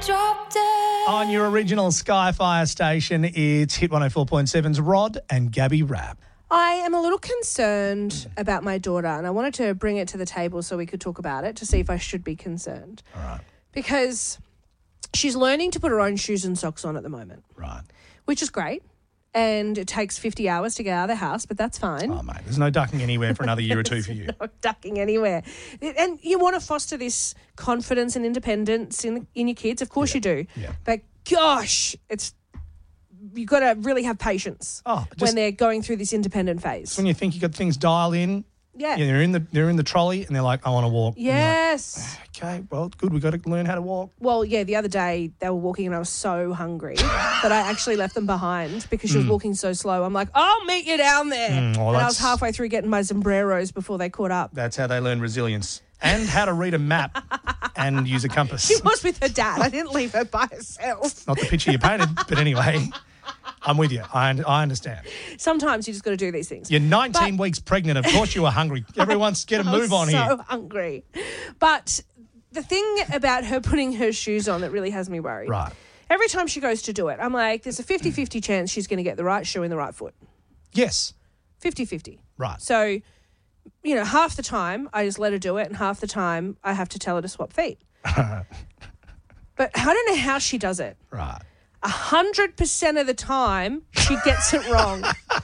drop dead. On your original Skyfire station, it's Hit 104.7's Rod and Gabby Rap. I am a little concerned about my daughter, and I wanted to bring it to the table so we could talk about it to see if I should be concerned. All right. Because she's learning to put her own shoes and socks on at the moment. Right. Which is great. And it takes 50 hours to get out of the house, but that's fine. Oh, mate, there's no ducking anywhere for another year or two for you. No ducking anywhere. And you want to foster this confidence and independence in your kids. Of course you do. Yeah. But gosh, you've got to really have patience when they're going through this independent phase. When you think you got things dialed in, they're in the trolley and they're like, I want to walk. Yes. Like, okay, well, good. We've got to learn how to walk. Well, yeah, the other day they were walking and I was so hungry that I actually left them behind because she was walking so slow. I'm like, I'll meet you down there. And I was halfway through getting my sombreros before they caught up. That's how they learn resilience and how to read a map and use a compass. She was with her dad. I didn't leave her by herself. Not the picture you painted, but anyway, I'm with you. I understand. Sometimes you just got to do these things. You're 19 weeks pregnant. Of course you were hungry. Everyone's get a move on here. So hungry. But the thing about her putting her shoes on that really has me worried. Right. Every time she goes to do it, I'm like, there's a 50-50 chance she's going to get the right shoe in the right foot. Yes. 50-50. Right. So, half the time I just let her do it and half the time I have to tell her to swap feet. But I don't know how she does it. Right. 100% of the time she gets it wrong.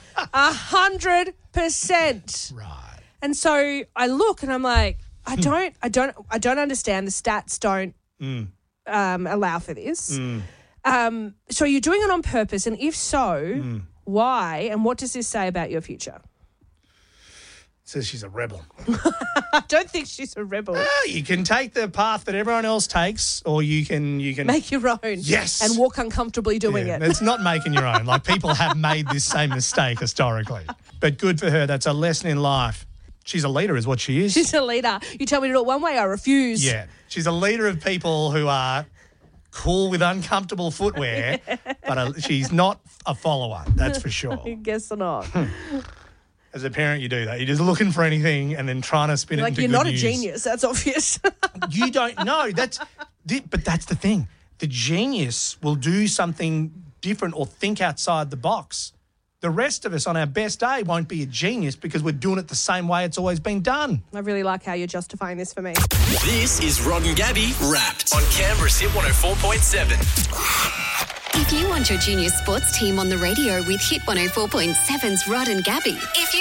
100%. Right. And so I look and I'm like, I don't understand. The stats don't allow for this. So are you doing it on purpose? And if so, why? And what does this say about your future? Says she's a rebel. I don't think she's a rebel. You can take the path that everyone else takes, or you can make your own. Yes. And walk uncomfortably doing it. It's not making your own. Like, people have made this same mistake historically. But good for her. That's a lesson in life. She's a leader is what she is. She's a leader. You tell me to do it one way, I refuse. Yeah. She's a leader of people who are cool with uncomfortable footwear, but she's not a follower, that's for sure. I guess not. As a parent, you do that. You're just looking for anything and then trying to spin it into good news. You're not a genius. That's obvious. You don't know. But that's the thing. The genius will do something different or think outside the box. The rest of us on our best day won't be a genius because we're doing it the same way it's always been done. I really like how you're justifying this for me. This is Rod and Gabby Wrapped on Canberra's Hit 104.7. If you want your junior sports team on the radio with Hit 104.7's Rod and Gabby, if you